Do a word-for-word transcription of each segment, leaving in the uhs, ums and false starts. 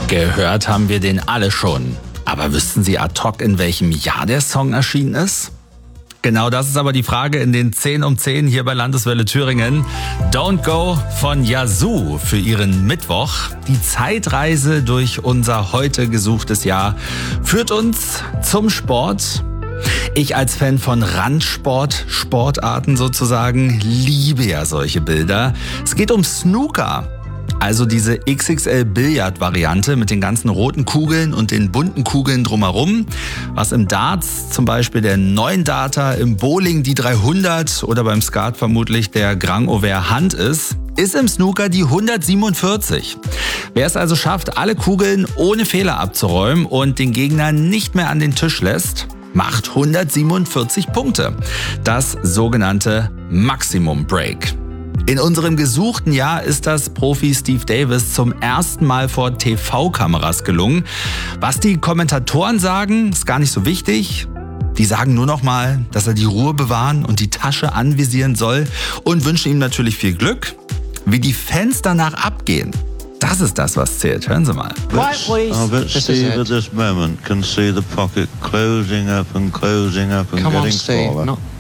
Gehört haben wir den alle schon. Aber wüssten Sie ad hoc, in welchem Jahr der Song erschienen ist? Genau das ist aber die Frage in den zehn um zehn hier bei Landeswelle Thüringen. Don't Go von Yazoo für Ihren Mittwoch. Die Zeitreise durch unser heute gesuchtes Jahr führt uns zum Sport. Ich als Fan von Randsport, Sportarten sozusagen, liebe ja solche Bilder. Es geht um Snooker. Also diese X X L-Billard-Variante mit den ganzen roten Kugeln und den bunten Kugeln drumherum. Was im Darts zum Beispiel der neun Darter, im Bowling die dreihundert oder beim Skat vermutlich der Grand Over Hand ist, ist im Snooker die hundertsiebenundvierzig. Wer es also schafft, alle Kugeln ohne Fehler abzuräumen und den Gegner nicht mehr an den Tisch lässt, macht hundertsiebenundvierzig Punkte. Das sogenannte Maximum Break. In unserem gesuchten Jahr ist das Profi Steve Davis zum ersten Mal vor T V-Kameras gelungen. Was die Kommentatoren sagen, ist gar nicht so wichtig. Die sagen nur noch mal, dass er die Ruhe bewahren und die Tasche anvisieren soll und wünschen ihm natürlich viel Glück. Wie die Fans danach abgehen, das ist das, was zählt. Hören Sie mal. I bet Steve at this moment can see the pocket closing up and closing up and Come on, getting Steve. smaller. Not...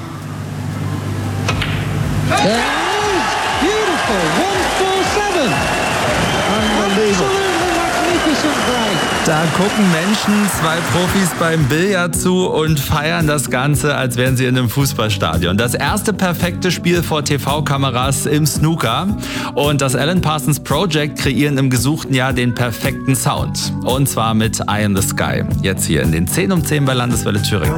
There it is! Beautiful! one forty-seven! Absolutely magnificent break! Da gucken Menschen, zwei Profis beim Billard zu und feiern das Ganze, als wären sie in einem Fußballstadion. Das erste perfekte Spiel vor T V-Kameras im Snooker. Und das Alan Parsons Project kreieren im gesuchten Jahr den perfekten Sound. Und zwar mit Eye in the Sky. Jetzt hier in den zehn um zehn bei Landeswelle Thüringen.